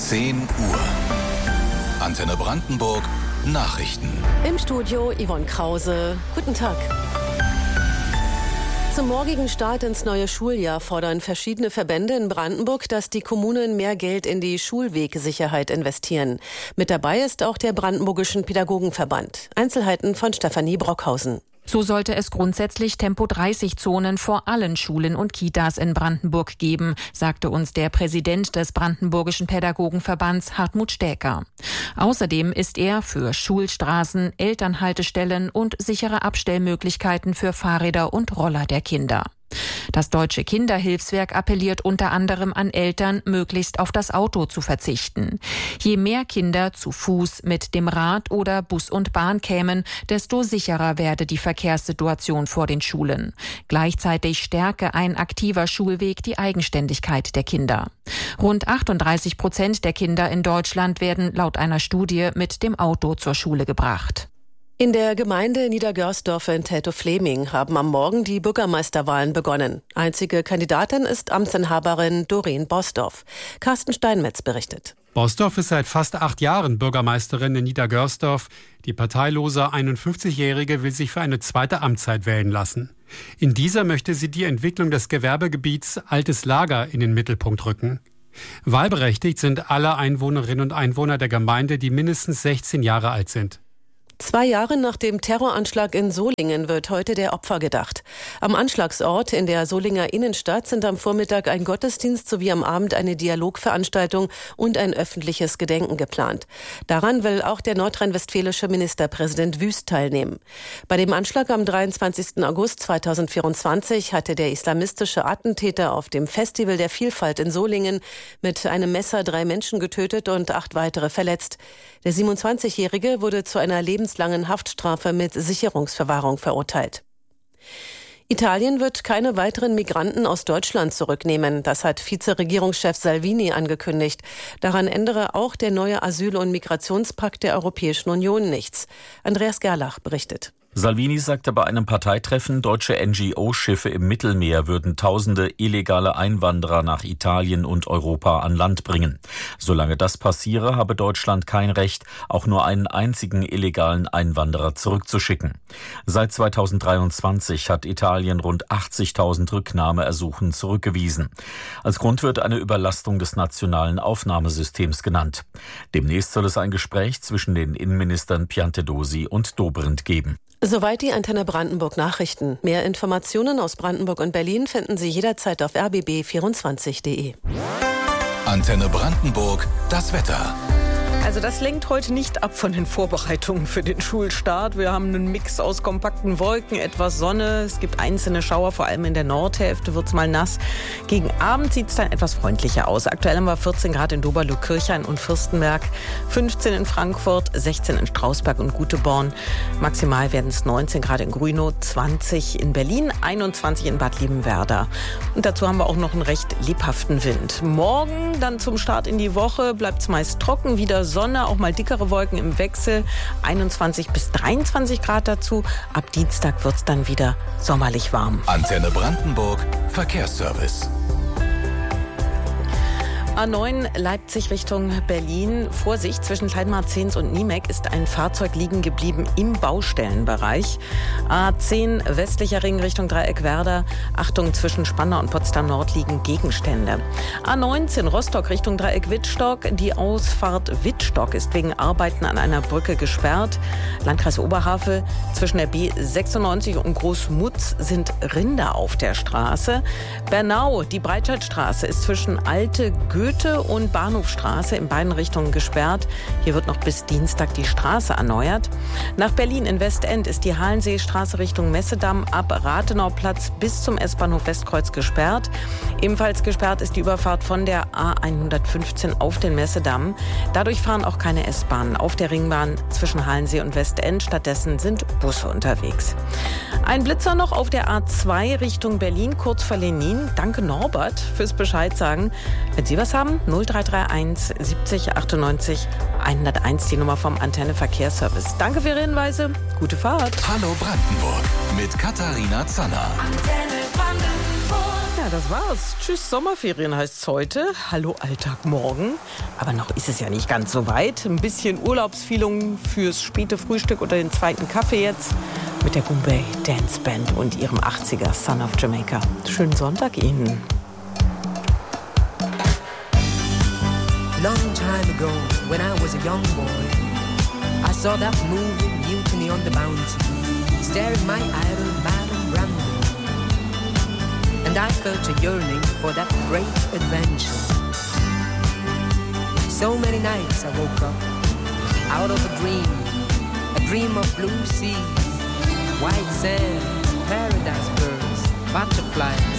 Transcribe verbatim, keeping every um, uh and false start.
zehn Uhr. Antenne Brandenburg Nachrichten. Im Studio Yvonne Krause. Guten Tag. Zum morgigen Start ins neue Schuljahr fordern verschiedene Verbände in Brandenburg, dass die Kommunen mehr Geld in die Schulwegsicherheit investieren. Mit dabei ist auch der Brandenburgischen Pädagogenverband. Einzelheiten von Stefanie Brockhausen. So sollte es grundsätzlich Tempo dreißig Zonen vor allen Schulen und Kitas in Brandenburg geben, sagte uns der Präsident des Brandenburgischen Pädagogenverbands Hartmut Stäker. Außerdem ist er für Schulstraßen, Elternhaltestellen und sichere Abstellmöglichkeiten für Fahrräder und Roller der Kinder. Das Deutsche Kinderhilfswerk appelliert unter anderem an Eltern, möglichst auf das Auto zu verzichten. Je mehr Kinder zu Fuß, mit dem Rad oder Bus und Bahn kämen, desto sicherer werde die Verkehrssituation vor den Schulen. Gleichzeitig stärke ein aktiver Schulweg die Eigenständigkeit der Kinder. Rund achtunddreißig Prozent der Kinder in Deutschland werden laut einer Studie mit dem Auto zur Schule gebracht. In der Gemeinde Niedergörsdorf in Teltow-Fleming haben am Morgen die Bürgermeisterwahlen begonnen. Einzige Kandidatin ist Amtsinhaberin Doreen Bosdorf. Carsten Steinmetz berichtet. Bosdorf ist seit fast acht Jahren Bürgermeisterin in Niedergörsdorf. Die parteilose einundfünfzigjährige will sich für eine zweite Amtszeit wählen lassen. In dieser möchte sie die Entwicklung des Gewerbegebiets Altes Lager in den Mittelpunkt rücken. Wahlberechtigt sind alle Einwohnerinnen und Einwohner der Gemeinde, die mindestens sechzehn Jahre alt sind. Zwei Jahre nach dem Terroranschlag in Solingen wird heute der Opfer gedacht. Am Anschlagsort in der Solinger Innenstadt sind am Vormittag ein Gottesdienst sowie am Abend eine Dialogveranstaltung und ein öffentliches Gedenken geplant. Daran will auch der nordrhein-westfälische Ministerpräsident Wüst teilnehmen. Bei dem Anschlag am dreiundzwanzigsten August zweitausendvierundzwanzig hatte der islamistische Attentäter auf dem Festival der Vielfalt in Solingen mit einem Messer drei Menschen getötet und acht weitere verletzt. Der siebenundzwanzigjährige wurde zu einer lebenslangen Haftstrafe mit Sicherungsverwahrung verurteilt. Italien wird keine weiteren Migranten aus Deutschland zurücknehmen. Das hat Vizeregierungschef Salvini angekündigt. Daran ändere auch der neue Asyl- und Migrationspakt der Europäischen Union nichts. Andreas Gerlach berichtet. Salvini sagte bei einem Parteitreffen, deutsche N G O-Schiffe im Mittelmeer würden tausende illegale Einwanderer nach Italien und Europa an Land bringen. Solange das passiere, habe Deutschland kein Recht, auch nur einen einzigen illegalen Einwanderer zurückzuschicken. Seit zweitausenddreiundzwanzig hat Italien rund achtzigtausend Rücknahmeersuchen zurückgewiesen. Als Grund wird eine Überlastung des nationalen Aufnahmesystems genannt. Demnächst soll es ein Gespräch zwischen den Innenministern Piantedosi und Dobrindt geben. Soweit die Antenne Brandenburg Nachrichten. Mehr Informationen aus Brandenburg und Berlin finden Sie jederzeit auf r b b vierundzwanzig punkt d e. Antenne Brandenburg, das Wetter. Also das lenkt heute nicht ab von den Vorbereitungen für den Schulstart. Wir haben einen Mix aus kompakten Wolken, etwas Sonne. Es gibt einzelne Schauer, vor allem in der Nordhälfte wird es mal nass. Gegen Abend sieht es dann etwas freundlicher aus. Aktuell haben wir vierzehn Grad in Doberlo-Kirchhain und Fürstenberg, fünfzehn in Frankfurt, sechzehn in Strausberg und Guteborn. Maximal werden es neunzehn Grad in Grünow, zwanzig in Berlin, einundzwanzig in Bad Liebenwerda. Und dazu haben wir auch noch einen recht lebhaften Wind. Morgen dann zum Start in die Woche bleibt es meist trocken, wieder Sonne, auch mal dickere Wolken im Wechsel, einundzwanzig bis dreiundzwanzig Grad dazu. Ab Dienstag wird es dann wieder sommerlich warm. Antenne Brandenburg, Verkehrsservice. A neun Leipzig Richtung Berlin. Vorsicht, zwischen Kleinmarzens und Niemek ist ein Fahrzeug liegen geblieben im Baustellenbereich. A zehn westlicher Ring Richtung Dreieckwerder. Achtung, zwischen Spandau und Potsdam Nord liegen Gegenstände. A neunzehn Rostock Richtung Dreieck Wittstock. Die Ausfahrt Wittstock ist wegen Arbeiten an einer Brücke gesperrt. Landkreis Oberhavel, zwischen der B sechsundneunzig und Großmutz sind Rinder auf der Straße. Bernau, die Breitscheidstraße ist zwischen Alte Goethe und Bahnhofstraße in beiden Richtungen gesperrt. Hier wird noch bis Dienstag die Straße erneuert. Nach Berlin in Westend ist die Halenseestraße Richtung Messedamm ab Rathenauplatz bis zum S-Bahnhof Westkreuz gesperrt. Ebenfalls gesperrt ist die Überfahrt von der A hundertfünfzehn auf den Messedamm. Dadurch fahren auch keine S-Bahnen auf der Ringbahn zwischen Halensee und Westend. Stattdessen sind Busse unterwegs. Ein Blitzer noch auf der A zwei Richtung Berlin, kurz vor Lenin. Danke Norbert fürs Bescheid sagen. Wenn Sie was haben, null drei drei eins siebzig achtundneunzig hunderteins, die Nummer vom Antenne Verkehrsservice. Danke für Ihre Hinweise. Gute Fahrt. Hallo Brandenburg mit Katharina Zanner. Antenne Brandenburg. Ja, das war's. Tschüss, Sommerferien heißt's heute. Hallo, Alltag morgen. Aber noch ist es ja nicht ganz so weit. Ein bisschen Urlaubsfeeling fürs späte Frühstück oder den zweiten Kaffee jetzt mit der Goombay Dance Band und ihrem achtziger Son of Jamaica. Schönen Sonntag Ihnen. Long time ago, when I was a young boy, I saw that movie Mutiny on the Bounty, staring my idol Marlon Brando. And I felt a yearning for that great adventure. So many nights I woke up out of a dream, a dream of blue seas, white sand, paradise birds, butterflies.